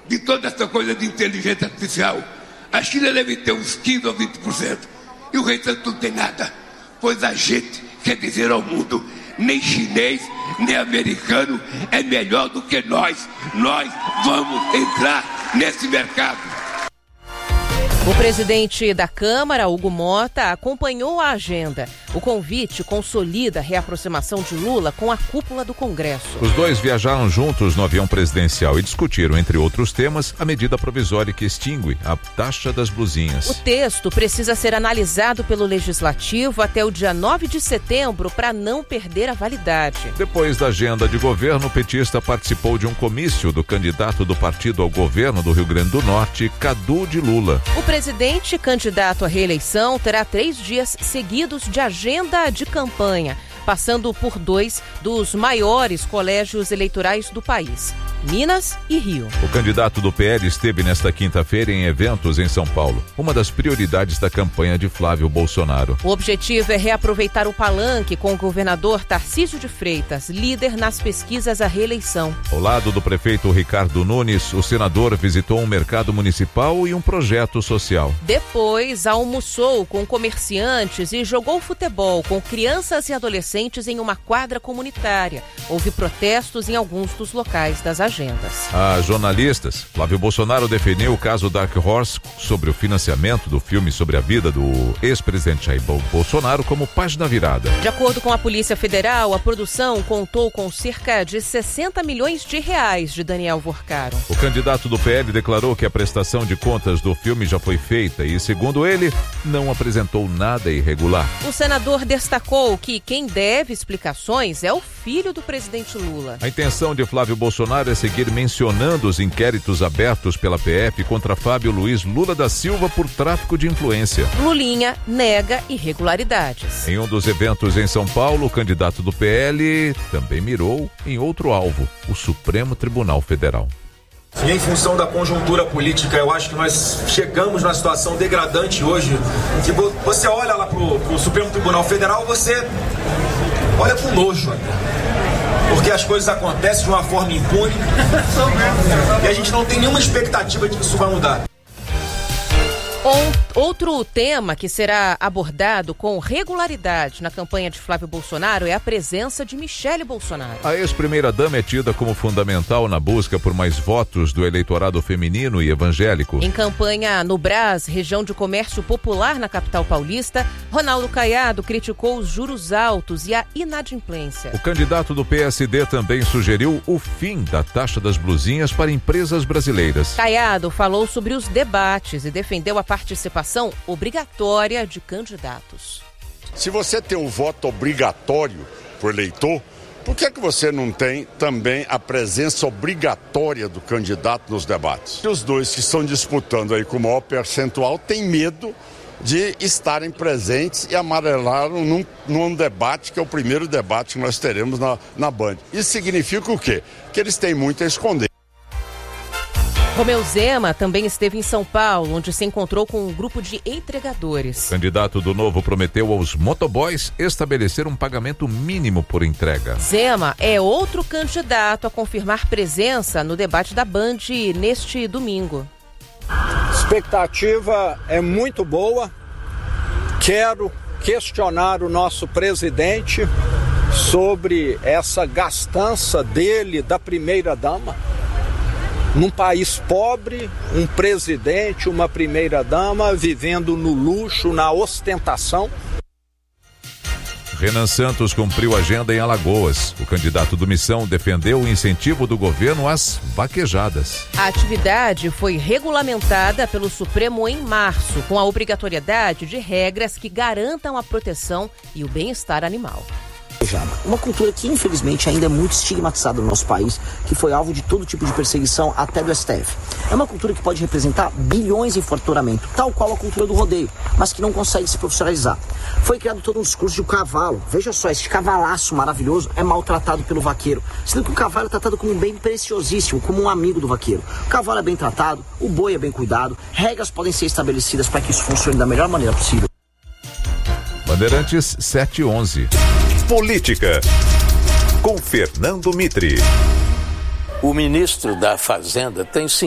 de toda essa coisa de inteligência artificial. A China deve ter uns 15% ou 20%. E o restante não tem nada. Pois a gente quer dizer ao mundo, nem chinês, nem americano é melhor do que nós. Nós vamos entrar nesse mercado. O presidente da Câmara, Hugo Mota, acompanhou a agenda. O convite consolida a reaproximação de Lula com a cúpula do Congresso. Os dois viajaram juntos no avião presidencial e discutiram, entre outros temas, a medida provisória que extingue a taxa das blusinhas. O texto precisa ser analisado pelo Legislativo até o dia 9 de setembro para não perder a validade. Depois da agenda de governo, o petista participou de um comício do candidato do partido ao governo do Rio Grande do Norte, Cadu de Lula. O presidente, candidato à reeleição, terá 3 dias seguidos de agenda de campanha, passando por 2 dos maiores colégios eleitorais do país, Minas e Rio. O candidato do PL esteve nesta quinta-feira em eventos em São Paulo, uma das prioridades da campanha de Flávio Bolsonaro. O objetivo é reaproveitar o palanque com o governador Tarcísio de Freitas, líder nas pesquisas à reeleição. Ao lado do prefeito Ricardo Nunes, o senador visitou um mercado municipal e um projeto social. Depois, almoçou com comerciantes e jogou futebol com crianças e adolescentes em uma quadra comunitária. Houve protestos em alguns dos locais das agendas. A jornalistas, Flávio Bolsonaro defendeu o caso Dark Horse sobre o financiamento do filme sobre a vida do ex-presidente Jair Bolsonaro como página virada. De acordo com a Polícia Federal, a produção contou com cerca de 60 milhões de reais de Daniel Vorcaro. O candidato do PL declarou que a prestação de contas do filme já foi feita e, segundo ele, não apresentou nada irregular. O senador destacou que quem deve explicações é o filho do presidente Lula. A intenção de Flávio Bolsonaro é seguir mencionando os inquéritos abertos pela PF contra Fábio Luiz Lula da Silva por tráfico de influência. Lulinha nega irregularidades. Em um dos eventos em São Paulo, o candidato do PL também mirou em outro alvo, o Supremo Tribunal Federal. E em função da conjuntura política, eu acho que nós chegamos numa situação degradante hoje, que você olha lá pro Supremo Tribunal Federal, você olha com nojo, porque as coisas acontecem de uma forma impune e a gente não tem nenhuma expectativa de que isso vai mudar. Outro tema que será abordado com regularidade na campanha de Flávio Bolsonaro é a presença de Michele Bolsonaro. A ex-primeira-dama é tida como fundamental na busca por mais votos do eleitorado feminino e evangélico. Em campanha no Brás, região de comércio popular na capital paulista, Ronaldo Caiado criticou os juros altos e a inadimplência. O candidato do PSD também sugeriu o fim da taxa das blusinhas para empresas brasileiras. Caiado falou sobre os debates e defendeu a participação obrigatória de candidatos. Se você tem um voto obrigatório por eleitor, por que você não tem também a presença obrigatória do candidato nos debates? Os dois que estão disputando aí com o maior percentual têm medo de estarem presentes e amarelaram num debate que é o primeiro debate que nós teremos na Band. Isso significa o quê? Que eles têm muito a esconder. Romeu Zema também esteve em São Paulo, onde se encontrou com um grupo de entregadores. O candidato do Novo prometeu aos motoboys estabelecer um pagamento mínimo por entrega. Zema é outro candidato a confirmar presença no debate da Band neste domingo. Expectativa é muito boa. Quero questionar o nosso presidente sobre essa gastança dele, da primeira-dama. Num país pobre, um presidente, uma primeira-dama vivendo no luxo, na ostentação. Renan Santos cumpriu agenda em Alagoas. O candidato do Missão defendeu o incentivo do governo às vaquejadas. A atividade foi regulamentada pelo Supremo em março, com a obrigatoriedade de regras que garantam a proteção e o bem-estar animal. Uma cultura que infelizmente ainda é muito estigmatizada no nosso país, que foi alvo de todo tipo de perseguição até do STF. É uma cultura que pode representar bilhões em faturamento, tal qual a cultura do rodeio, mas que não consegue se profissionalizar. Foi criado todo um discurso de o cavalo. Veja só, esse cavalaço maravilhoso é maltratado pelo vaqueiro, sendo que o cavalo é tratado como um bem preciosíssimo, como um amigo do vaqueiro. O cavalo é bem tratado, o boi é bem cuidado, regras podem ser estabelecidas para que isso funcione da melhor maneira possível. Bandeirantes 711. Política, com Fernando Mitre. O ministro da Fazenda tem